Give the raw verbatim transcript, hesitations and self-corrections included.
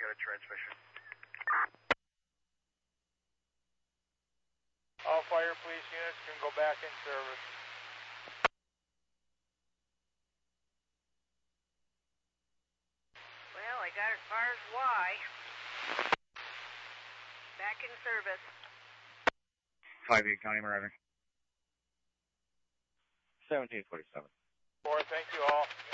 got a transmission. All fire police units can go back in service. Well, I got as far as Y. Back in service. five eight County, I'm arriving. seventeen forty-seven. Four, thank you all.